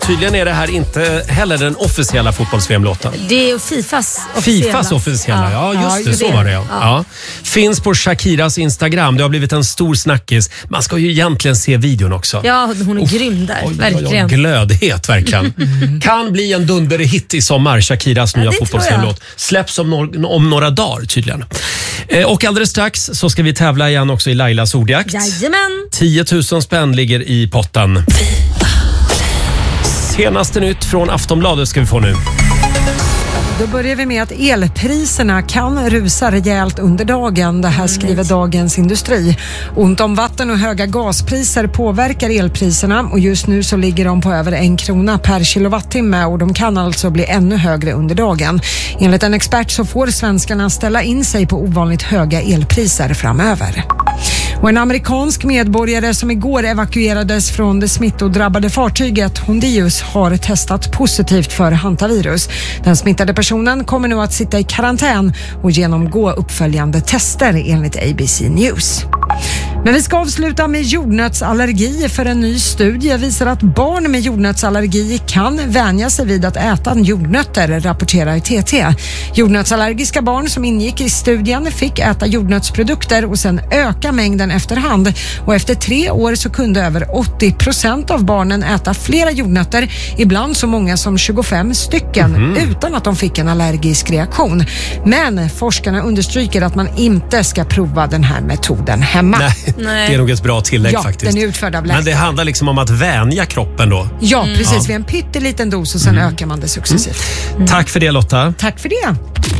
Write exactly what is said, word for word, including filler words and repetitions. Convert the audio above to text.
tydligen är det här inte heller den officiella fotbolls-V M-låten. Det är Fifas officiella. Fifas officiella, ja, ja just det, så var det ja. Ja. Ja. Finns på Shakiras Instagram, det har blivit en stor snackis. Man ska ju egentligen se videon också. Ja, hon är oh, grym där, oj, verkligen. Oj, glödhet, verkligen. Mm. Kan bli en dunderhit i sommar, Shakiras nya ja, fotbolls-V M-låt. Släpps om, nor- om några dagar tydligen. Eh, och alldeles strax så ska vi tävla igen också i Lailas ordjakt. Jajamän. tio tusen spänn ligger i potten. Senaste nytt från Aftonbladet ska vi få nu. Då börjar vi med att elpriserna kan rusa rejält under dagen. Det här skriver Dagens Industri. Ont om vatten och höga gaspriser påverkar elpriserna och just nu så ligger de på över en krona per kilowattimme och de kan alltså bli ännu högre under dagen. Enligt en expert så får svenskarna ställa in sig på ovanligt höga elpriser framöver. Och en amerikansk medborgare som igår evakuerades från det smittodrabbade fartyget Hondius har testat positivt för hantavirus. Den smittade personen kommer nu att sitta i karantän och genomgå uppföljande tester enligt A B C News. Men vi ska avsluta med jordnötsallergi, för en ny studie visar att barn med jordnötsallergi kan vänja sig vid att äta jordnötter, rapporterar T T. Jordnötsallergiska barn som ingick i studien fick äta jordnötsprodukter och sen öka mängden efterhand. Och efter tre år så kunde över åttio procent av barnen äta flera jordnötter, ibland så många som tjugofem stycken, mm. utan att de fick en allergisk reaktion. Men forskarna understryker att man inte ska prova den här metoden hemma. Nej. Nej. Det är nog ett bra tillägg ja, faktiskt. Den är utförd av läkare. Men det handlar liksom om att vänja kroppen då. Ja, precis. Mm. Vid en pytteliten dos och sen mm. ökar man det successivt. Mm. Mm. Tack för det, Lotta. Tack för det.